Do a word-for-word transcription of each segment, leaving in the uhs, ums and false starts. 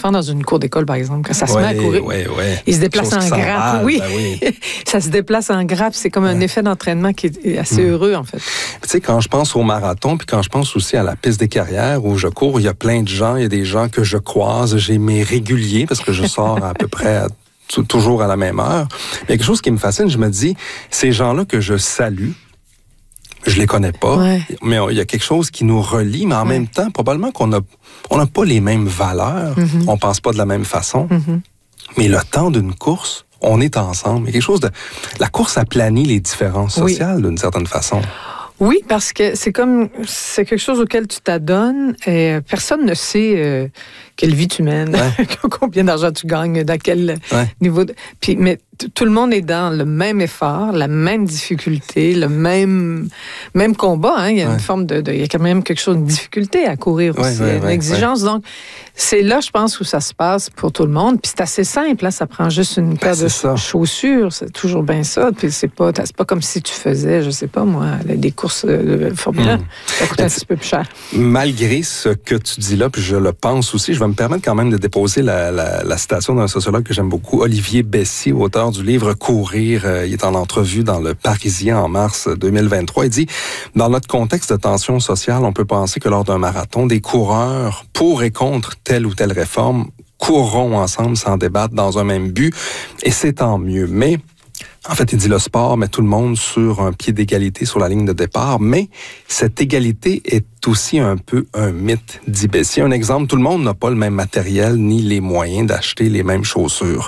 enfants dans une cour d'école, par exemple, quand ça se ouais, met à courir. Ouais, ouais. Ils se déplacent en grappe. Oui. Ben oui. Ça se déplace en grappe. C'est comme un ouais. effet d'entraînement qui est assez mmh. heureux, en fait. Tu sais, quand je pense au marathon, puis quand je pense aussi à la piste des carrières où je cours, il y a plein de gens, il y a des gens que je croise, j'ai mes réguliers, parce que je sors à peu près à, t- toujours à la même heure. Il y a quelque chose qui me fascine, je me dis, ces gens-là que je salue, je les connais pas, ouais. mais il y a quelque chose qui nous relie, mais en ouais. même temps, probablement qu'on a, on n'a pas les mêmes valeurs, mm-hmm. on pense pas de la même façon, mm-hmm. mais le temps d'une course, on est ensemble. Il y a quelque chose de... La course aplanit les différences sociales, oui. d'une certaine façon. Oui, parce que c'est comme... C'est quelque chose auquel tu t'adonnes et personne ne sait euh, quelle vie tu mènes, ouais. combien d'argent tu gagnes, dans quel ouais. niveau... De... Puis, mais t- tout le monde est dans le même effort, la même difficulté, le même, même combat. Hein. Il y a ouais. une forme de, de... Il y a quand même quelque chose de difficulté à courir aussi, ouais, ouais, une ouais, exigence. Ouais. Donc, c'est là, je pense, où ça se passe pour tout le monde. Puis c'est assez simple, hein. Ça prend juste une paire ben, de ça. chaussures. C'est toujours bien ça. Puis c'est pas, c'est pas comme si tu faisais, je sais pas moi, des courses de Formule un. Mmh. Ça coûte un petit peu plus cher. Malgré ce que tu dis là, puis je le pense aussi, je vais me permettre quand même de déposer la, la, la citation d'un sociologue que j'aime beaucoup, Olivier Bessy, auteur du livre Courir. Euh, il est en entrevue dans Le Parisien en mars deux mille vingt-trois. Il dit, dans notre contexte de tension sociale, on peut penser que lors d'un marathon, des coureurs pour et contre telle ou telle réforme courront ensemble sans débattre dans un même but, et c'est tant mieux. Mais en fait, il dit le sport met tout le monde sur un pied d'égalité sur la ligne de départ, mais cette égalité est aussi un peu un mythe, dit Bessy. Un exemple, tout le monde n'a pas le même matériel ni les moyens d'acheter les mêmes chaussures.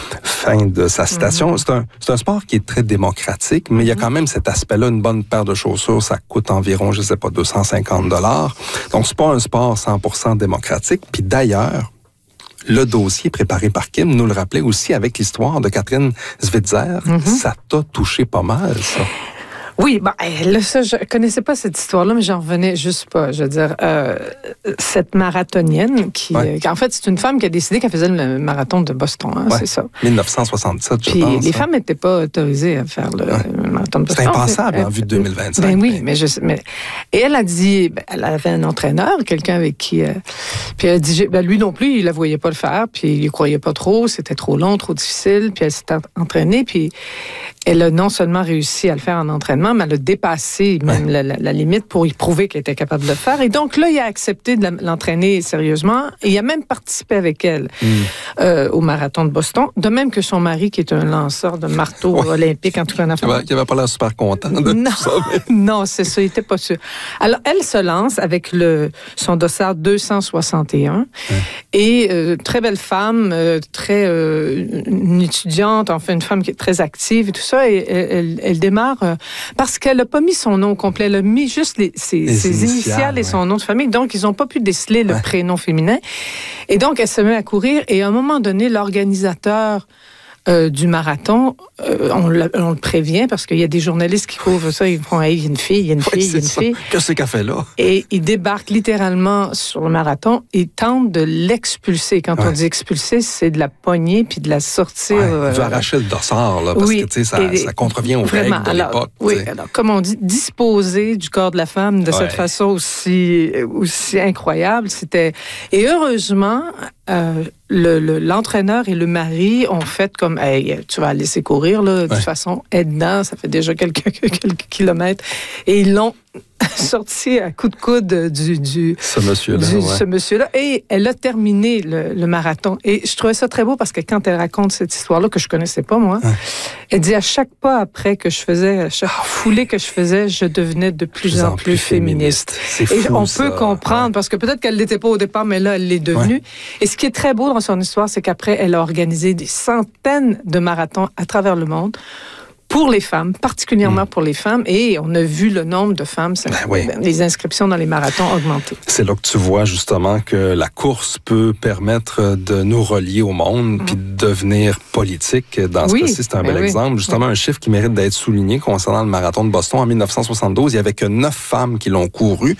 Fin de sa citation. Mm-hmm. C'est un, c'est un sport qui est très démocratique, mais mm-hmm. il y a quand même cet aspect-là. Une bonne paire de chaussures, ça coûte environ, je sais pas, deux cent cinquante dollars. Donc, c'est pas un sport cent pour cent démocratique. Puis d'ailleurs, le dossier préparé par Kim nous le rappelait aussi avec l'histoire de Catherine Switzer. Mm-hmm. Ça t'a touché pas mal, ça. Oui, ben, là, ça, je connaissais pas cette histoire-là, mais j'en revenais juste pas. Je veux dire, euh, cette marathonienne qui, ouais. euh, qui, en fait, c'est une femme qui a décidé qu'elle faisait le marathon de Boston, hein, ouais. c'est ça. dix-neuf cent soixante-sept, je Puis pense. les hein. femmes n'étaient pas autorisées à faire le, ouais. le marathon de Boston. C'est impensable en vue de deux mille vingt-cinq. Ben oui, mais, mais je sais. Mais... Et elle a dit, ben, elle avait un entraîneur, quelqu'un avec qui, euh, puis elle a dit, ben, lui non plus, il la voyait pas le faire, puis il y croyait pas trop, c'était trop long, trop difficile, puis elle s'est entraînée, puis elle a non seulement réussi à le faire en entraînement, mais elle a dépassé même ouais. la, la, la limite pour y prouver qu'elle était capable de le faire. Et donc là, il a accepté de l'entraîner sérieusement. Et il a même participé avec elle mm. euh, au marathon de Boston. De même que son mari, qui est un lanceur de marteau ouais. olympique, en tout cas. Il n'avait pas l'air super content de non, tout ça. Mais... non, c'est ça, il n'était pas sûr. Alors, elle se lance avec le, son dossard deux cent soixante et un. Ouais. Et euh, très belle femme, euh, très euh, une étudiante, enfin une femme qui est très active et tout ça. Et elle, elle, elle démarre euh, parce qu'elle n'a pas mis son nom complet. Elle a mis juste les, ses, les ses initiales, initiales et ouais. son nom de famille. Donc, ils n'ont pas pu déceler le ouais. prénom féminin. Et donc, elle se met à courir. Et à un moment donné, l'organisateur Euh, du marathon, euh, on, le, on le prévient parce qu'il y a des journalistes qui couvrent ça, ils font hey, il y a une fille, il y a une fille, il oui, y a une ça. fille. Qu'est-ce qu'elle fait là? Et ils débarquent littéralement sur le marathon et tentent de l'expulser. Quand ouais. on dit expulser, c'est de la pogner puis de la sortir. Ouais, euh, de arracher le dossard, là, parce oui, que tu sais, ça, et, ça contrevient aux règles de alors, l'époque. Oui, alors, comme on dit, disposer du corps de la femme de ouais. cette façon aussi, aussi incroyable, c'était... Et heureusement, euh, le, le, l'entraîneur et le mari ont fait comme hey, tu vas laisser courir là, de ouais. toute façon, aide-dedans, ça fait déjà quelques, quelques kilomètres. Et ils l'ont sorti à coups de coude du, du, ce monsieur-là. Du, ouais. ce monsieur-là. Et elle a terminé le, le marathon. Et je trouvais ça très beau parce que quand elle raconte cette histoire-là, que je connaissais pas, moi, ouais. elle dit à chaque pas après que je faisais, à chaque foulée que je faisais, je devenais de plus, plus en plus, plus féministe. féministe. C'est et fou, on ça. peut comprendre, ouais. parce que peut-être qu'elle l'était pas au départ, mais là, elle l'est devenue. Ouais. Et ce qui est très beau dans son histoire, c'est qu'après, elle a organisé des centaines de marathons à travers le monde pour les femmes, particulièrement mmh. pour les femmes. Et on a vu le nombre de femmes, ben oui. les inscriptions dans les marathons augmenter. C'est là que tu vois justement que la course peut permettre de nous relier au monde mmh. puis de devenir politique. Dans ce oui, cas-ci, c'est un bel oui. exemple. Justement, oui. un chiffre qui mérite d'être souligné concernant le marathon de Boston en dix-neuf cent soixante-douze. Il n'y avait que neuf femmes qui l'ont couru.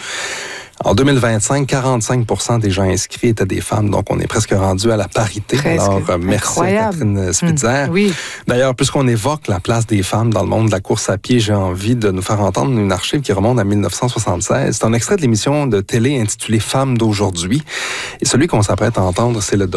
En deux mille vingt-cinq, quarante-cinq pour cent des gens inscrits étaient des femmes, donc on est presque rendu à la parité. Presque. Alors, euh, merci Incroyable. à Catherine Switzer. Mmh, oui. D'ailleurs, puisqu'on évoque la place des femmes dans le monde de la course à pied, j'ai envie de nous faire entendre une archive qui remonte à dix-neuf cent soixante-seize. C'est un extrait de l'émission de télé intitulée Femmes d'aujourd'hui. Et celui qu'on s'apprête à entendre, c'est le